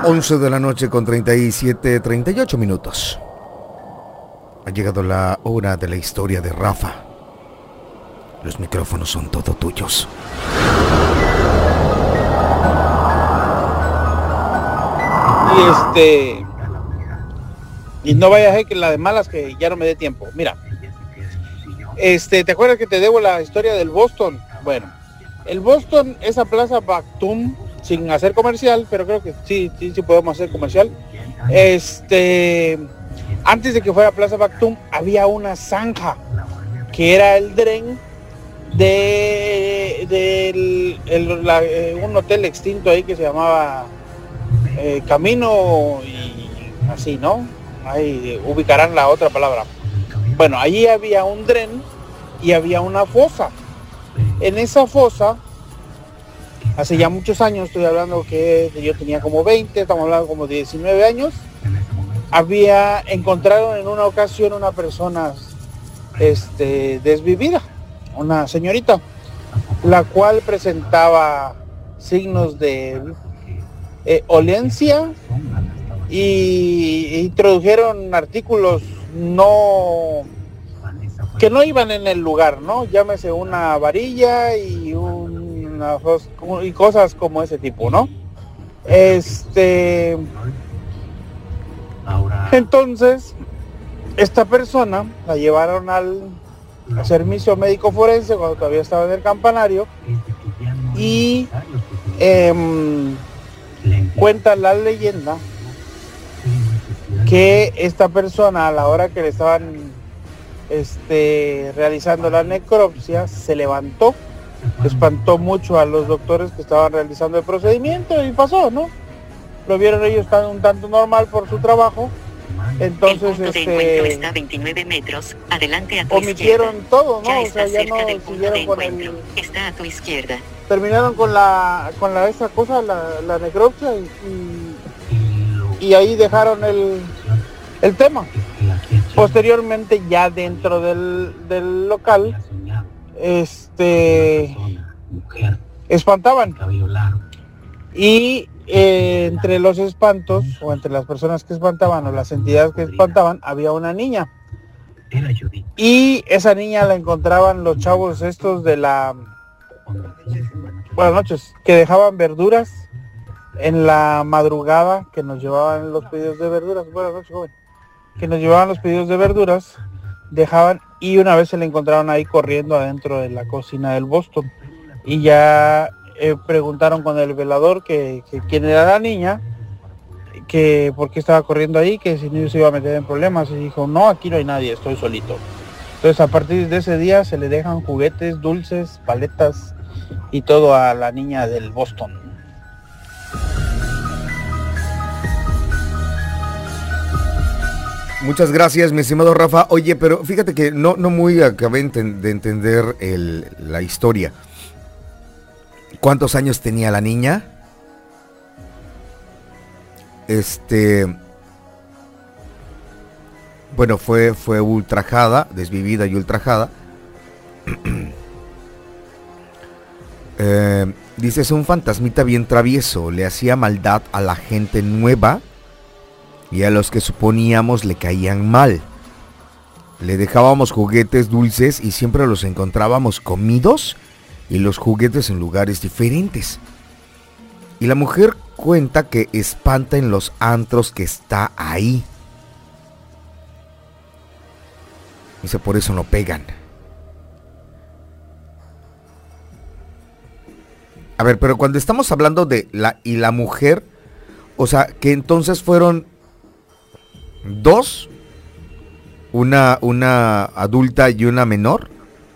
11 de la noche con 38 minutos. Ha llegado la hora de la historia de Rafa. Los micrófonos son todo tuyos. Y no vaya a ser que la de malas que ya no me dé tiempo. Mira, ¿te acuerdas que te debo la historia del Boston? Bueno, el Boston, esa plaza Bactum, sin hacer comercial, pero creo que sí podemos hacer comercial. Antes de que fuera Plaza Bactum, había una zanja que era el dren de un hotel extinto ahí que se llamaba Camino y así, ¿no? Ahí ubicarán la otra palabra. Bueno, allí había un dren y había una fosa. En esa fosa, hace ya muchos años, estoy hablando que yo tenía como 20, estamos hablando como 19 años, encontraron en una ocasión una persona desvivida, una señorita, la cual presentaba signos de olencia y introdujeron artículos que no iban en el lugar, ¿no? Llámese una varilla y cosas como ese tipo, ¿no? Entonces, esta persona la llevaron al servicio médico forense cuando todavía estaba en el campanario y cuenta la leyenda que esta persona, a la hora que le estaban realizando la necropsia, se levantó, espantó mucho a los doctores que estaban realizando el procedimiento y pasó, ¿no? Lo vieron ellos un tanto normal por su trabajo. Entonces, el punto de encuentro está a 29 metros, adelante a tu omitieron izquierda. ¿todo, no? Ya O sea, está ya cerca no del punto siguieron de con encuentro. Está a tu izquierda. terminaron con esa cosa, la necropsia y ahí dejaron el tema. Posteriormente, ya dentro del local, espantaban. Y entre los espantos, o entre las personas que espantaban, o las entidades que espantaban, había una niña. Y esa niña la encontraban los chavos estos de buenas noches, que dejaban verduras en la madrugada, que nos llevaban los pedidos de verduras. Buenas noches, joven. Que nos llevaban los pedidos de verduras, dejaban, y una vez se le encontraron ahí corriendo adentro de la cocina del Boston. Y ya preguntaron con el velador que quién era la niña, que por qué estaba corriendo ahí, que si no se iba a meter en problemas, y dijo, no, aquí no hay nadie, estoy solito. Entonces, a partir de ese día se le dejan juguetes, dulces, paletas y todo a la niña del Boston. Muchas gracias, mi estimado Rafa. Oye, pero fíjate que no muy acabé de entender la historia. ¿Cuántos años tenía la niña? Bueno, fue ultrajada, desvivida y ultrajada. Dice, es un fantasmita bien travieso, le hacía maldad a la gente nueva y a los que suponíamos le caían mal. Le dejábamos juguetes dulces y siempre los encontrábamos comidos y los juguetes en lugares diferentes. Y la mujer cuenta que espanta en los antros que está ahí. Dice, por eso no pegan. A ver, pero cuando estamos hablando de la mujer, o sea, que entonces fueron dos, una adulta y una menor.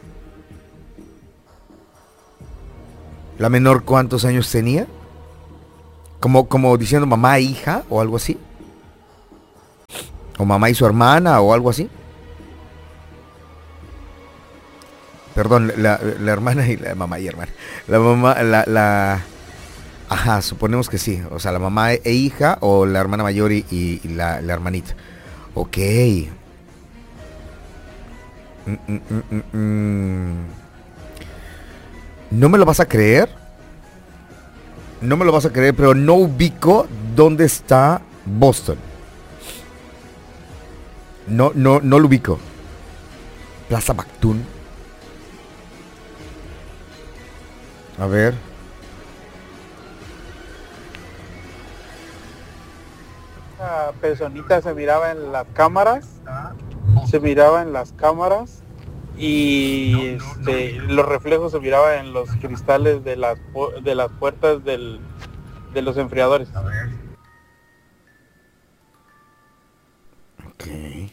¿La menor cuántos años tenía? Como diciendo mamá e hija o algo así. O mamá y su hermana o algo así. Perdón, la hermana y la mamá y hermana. La mamá, ajá, suponemos que sí. O sea, la mamá e hija o la hermana mayor y la hermanita. Ok. ¿No me lo vas a creer? No me lo vas a creer, pero no ubico dónde está Boston. No lo ubico. Plaza Bactún. A ver. Esa personita se miraba en las cámaras. Se miraba en las cámaras. Y los reflejos se miraban en los cristales de las puertas de los enfriadores. Ok.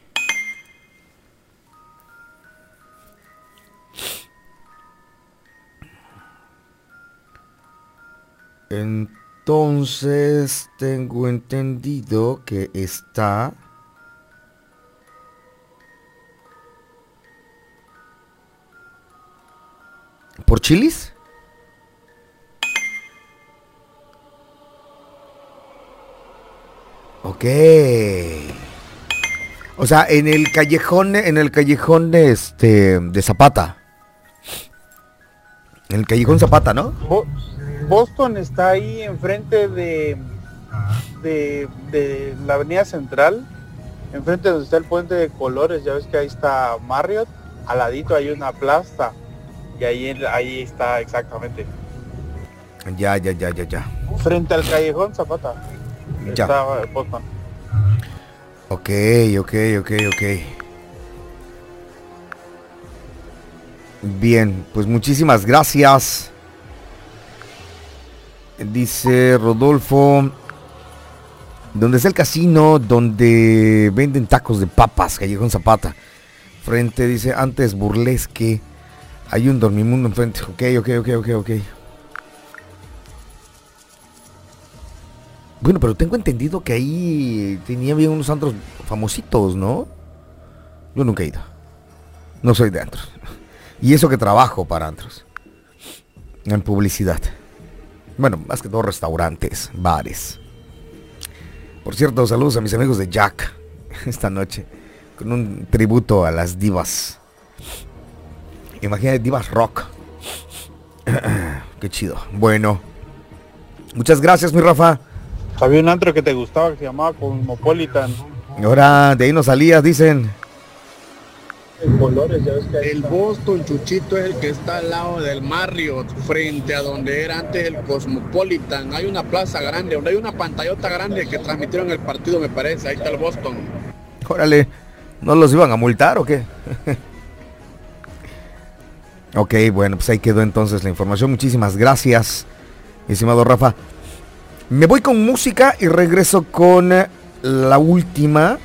Entonces tengo entendido que está... ¿Por Chili's? Ok. O sea, en el callejón de Zapata. En el callejón Zapata, ¿no? Boston está ahí enfrente de la avenida central, enfrente donde está el puente de Colores. Ya ves que ahí está Marriott, al ladito hay una plaza y ahí está exactamente. Ya. Frente al callejón Zapata. Ya. Está Boston. Ok. Bien, pues muchísimas gracias. Dice Rodolfo, ¿dónde está el casino donde venden tacos de papas? Callejón Zapata. Frente, dice, antes Burlesque. Hay un dormimundo enfrente. Ok. Bueno, pero tengo entendido que ahí tenía bien unos antros famositos, ¿no? Yo nunca he ido. No soy de antros. Y eso que trabajo para antros. En publicidad. Bueno, más que todo restaurantes, bares. Por cierto, saludos a mis amigos de Jack esta noche. Con un tributo a las divas. Imagínate, divas rock. Qué chido. Bueno. Muchas gracias, mi Rafa. Había un antro que te gustaba que se llamaba Cosmopolitan. Ahora de ahí no salías, dicen. Colores, ya ves que el Boston, Chuchito, es el que está al lado del Marriott, frente a donde era antes el Cosmopolitan. Hay una plaza grande, donde hay una pantallota grande que transmitieron el partido, me parece. Ahí está el Boston. Órale, ¿no los iban a multar o qué? Ok, bueno, pues ahí quedó entonces la información. Muchísimas gracias, estimado Rafa. Me voy con música y regreso con la última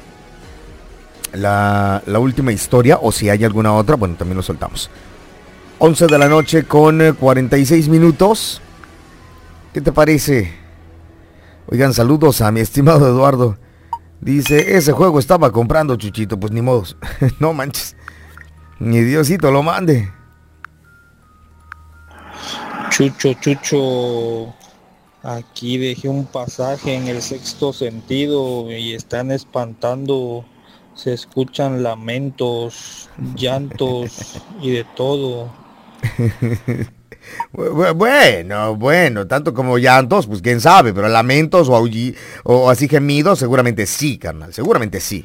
historia, o si hay alguna otra, bueno, también lo soltamos. 11 de la noche con 46 minutos. ¿Qué te parece? Oigan, saludos a mi estimado Eduardo. Dice, ese juego estaba comprando, Chuchito. Pues ni modos. No manches. Ni Diosito lo mande. Chucho. Aquí dejé un pasaje en el Sexto Sentido y están espantando. Se escuchan lamentos, llantos y de todo. Bueno, tanto como llantos, pues quién sabe, pero lamentos o así gemidos, seguramente sí, carnal, seguramente sí.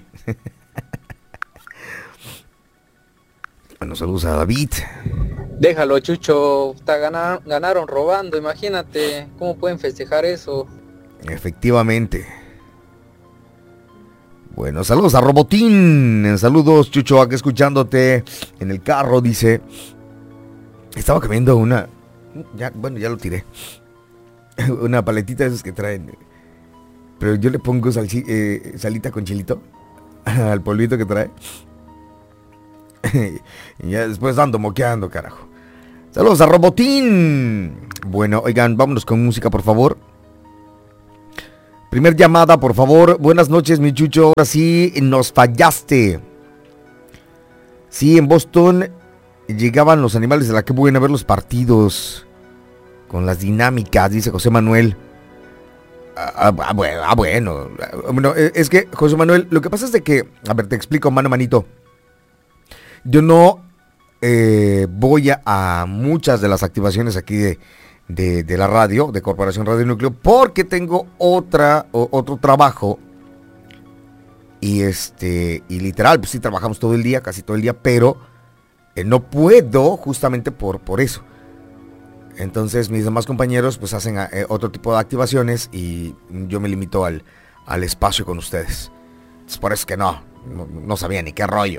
Bueno, saludos a David. Déjalo, Chucho, ganaron robando, imagínate, ¿cómo pueden festejar eso? Efectivamente. Bueno, saludos a Robotín. Saludos, Chucho, aquí escuchándote en el carro, dice. Estaba comiendo una... ya lo tiré. Una paletita de esas que traen. Pero yo le pongo salita con chilito al polvito que trae. Y ya después ando moqueando, carajo. Saludos a Robotín. Bueno, oigan, vámonos con música, por favor. Primer llamada, por favor. Buenas noches, mi Chucho. Ahora sí, nos fallaste. Sí, en Boston llegaban los animales de la que buena a ver los partidos. Con las dinámicas, dice José Manuel. Bueno. Bueno, es que, José Manuel, lo que pasa es de que... A ver, te explico, manito. Yo no voy a muchas de las activaciones aquí de la radio, de Corporación Radio Núcleo, porque tengo otro trabajo. Y literal, pues sí trabajamos todo el día, casi todo el día, pero no puedo justamente por eso. Entonces mis demás compañeros pues hacen otro tipo de activaciones y yo me limito al espacio con ustedes. Es por eso que no sabía ni qué rollo.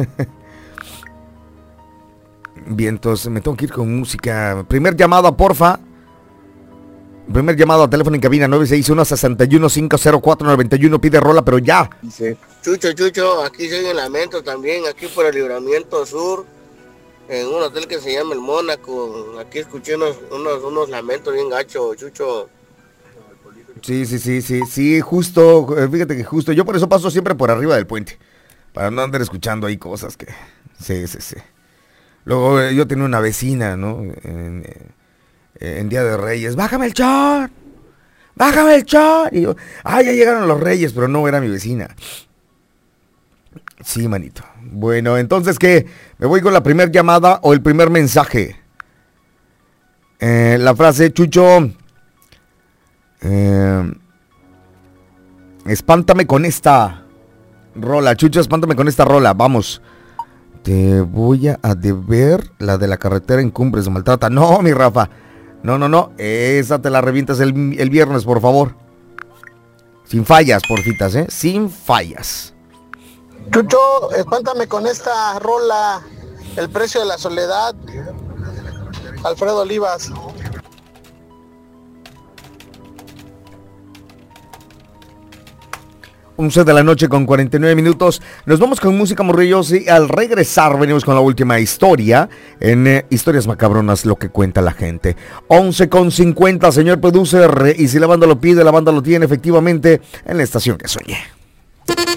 Bien, entonces me tengo que ir con música. Primer llamada, porfa. Primer llamado a teléfono en cabina 961-61-504-91. Pide rola, pero ya. Dice, Chucho, aquí soy en Lamento también, aquí por el Libramiento Sur, en un hotel que se llama El Mónaco. Aquí escuché unos lamentos bien gachos, Chucho. Sí, justo, fíjate que justo, yo por eso paso siempre por arriba del puente, para no andar escuchando ahí cosas que... Sí. Luego yo tenía una vecina, ¿no? En Día de Reyes, bájame el short. Y yo, ya llegaron los Reyes, pero no era mi vecina. Sí, manito. Bueno, entonces, ¿qué? ¿Me voy con la primer llamada o el primer mensaje? La frase, Chucho, espántame con esta rola. Chucho, espántame con esta rola, vamos. Te voy a deber la de la carretera en Cumbres de Maltrata. No, mi Rafa. No, esa te la revientas el viernes, por favor. Sin fallas, porfitas, sin fallas. Chucho, espántame con esta rola, El precio de la soledad, Alfredo Olivas. 11 de la noche con 49 minutos. Nos vamos con música, morrillos, y al regresar venimos con la última historia en Historias Macabronas, lo que cuenta la gente. 11 con 50, señor producer, y si la banda lo pide, la banda lo tiene efectivamente en la estación que soñé.